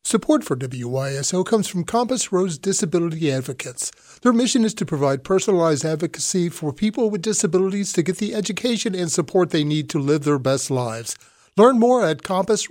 Support for WYSO comes from Compass Rose Disability Advocates. Their mission is to provide personalized advocacy for people with disabilities to get the education and support they need to live their best lives. Learn more at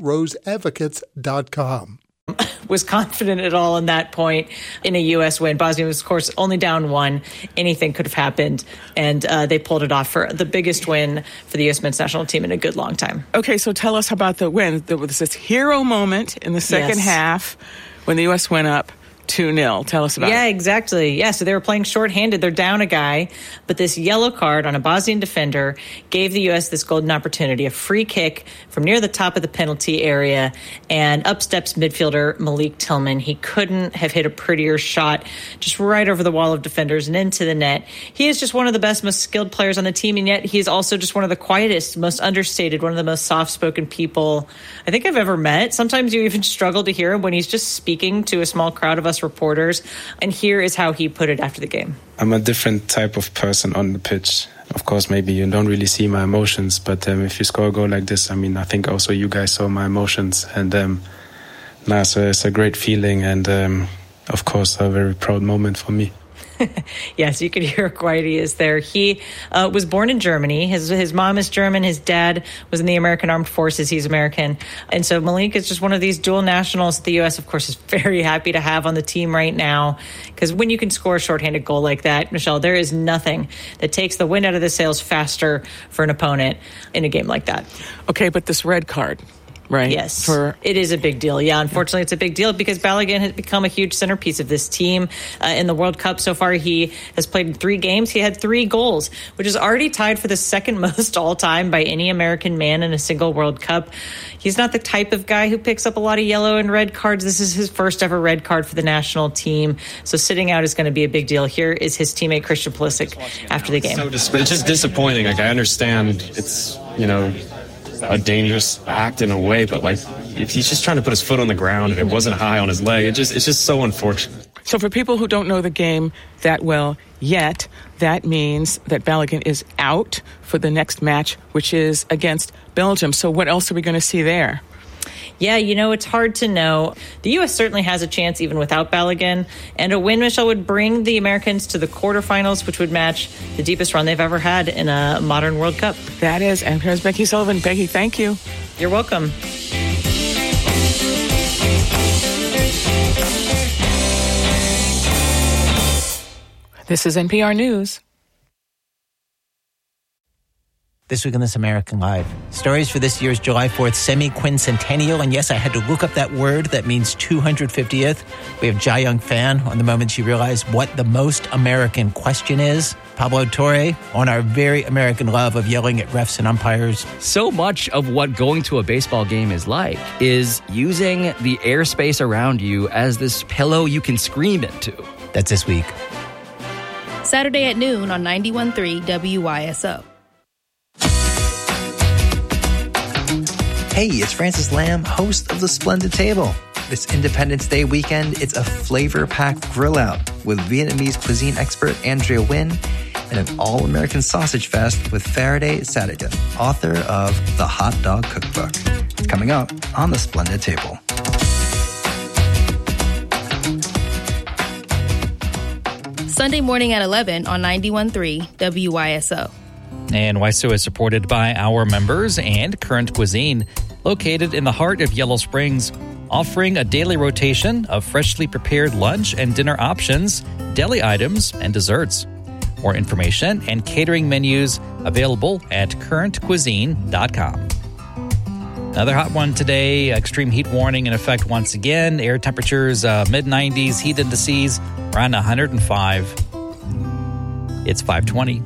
compassroseadvocates.com. Was confident at all in that point in a U.S. win. Bosnia was, of course, only down 1. Anything could have happened, and they pulled it off for the biggest win for the U.S. men's national team in a good long time. Okay, so tell us about the win. There was this hero moment in the second half when the U.S. went up 2-0. Tell us about it. Yeah, exactly. Yeah, so they were playing shorthanded. They're down a guy, but this yellow card on a Bosnian defender gave the U.S. this golden opportunity, a free kick from near the top of the penalty area, and up steps midfielder Malik Tillman. He couldn't have hit a prettier shot, just right over the wall of defenders and into the net. He is just one of the best, most skilled players on the team, and yet he's also just one of the quietest, most understated, one of the most soft-spoken people I think I've ever met. Sometimes you even struggle to hear him when he's just speaking to a small crowd of us reporters, and here is how he put it after the game. I'm a different type of person on the pitch. Of course, maybe you don't really see my emotions, but if you score a goal like this, I mean, I think also you guys saw my emotions, and so it's a great feeling, and of course, a very proud moment for me. Yes, you could hear how quiet he is there. He was born in Germany. His mom is German. His dad was in the American Armed Forces. He's American. And so Malik is just one of these dual nationals that the U.S., of course, is very happy to have on the team right now. Because when you can score a shorthanded goal like that, Michelle, there is nothing that takes the wind out of the sails faster for an opponent in a game like that. Okay, but this red card, right? Yes, it is a big deal. Yeah, unfortunately, it's a big deal because Balogun has become a huge centerpiece of this team. In the World Cup so far, he has played in 3 games. He had 3 goals, which is already tied for the second most all-time by any American man in a single World Cup. He's not the type of guy who picks up a lot of yellow and red cards. This is his first ever red card for the national team. So sitting out is going to be a big deal. Here is his teammate, Christian Pulisic, after the game. It's just disappointing. Like, I understand it's, a dangerous act in a way, but if he's just trying to put his foot on the ground and it wasn't high on his leg, it's just so unfortunate. So for people who don't know the game that well yet, that means that Balogun is out for the next match, which is against Belgium. So what else are we going to see there? Yeah, it's hard to know. The U.S. certainly has a chance even without Balogun, and a win, Michelle, would bring the Americans to the quarterfinals, which would match the deepest run they've ever had in a modern World Cup. That is, and here's Becky Sullivan. Becky, thank you. You're welcome. This is NPR News. This week on This American Life, stories for this year's July 4th semi-quincentennial. And yes, I had to look up that word that means 250th. We have Jai Young Fan on the moment she realized what the most American question is. Pablo Torre on our very American love of yelling at refs and umpires. So much of what going to a baseball game is like is using the airspace around you as this pillow you can scream into. That's this week. Saturday at noon on 91.3 WYSO. Hey, it's Francis Lamb, host of The Splendid Table. This Independence Day weekend, it's a flavor-packed grill out with Vietnamese cuisine expert Andrea Nguyen and an all-American sausage fest with Faraday Satigan, author of The Hot Dog Cookbook. It's coming up on The Splendid Table. Sunday morning at 11 on 91.3 WYSO. And YSO is supported by our members and Current Cuisine, located in the heart of Yellow Springs, offering a daily rotation of freshly prepared lunch and dinner options, deli items, and desserts. More information and catering menus available at currentcuisine.com. Another hot one today, extreme heat warning in effect once again. Air temperatures mid-90s, heat indices around 105. It's 5:20.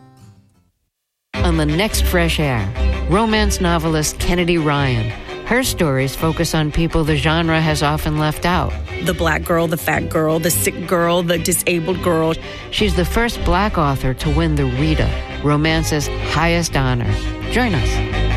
On the next Fresh Air, romance novelist Kennedy Ryan. Her stories focus on people the genre has often left out. The black girl, the fat girl, the sick girl, the disabled girl. She's the first black author to win the Rita, romance's highest honor. Join us.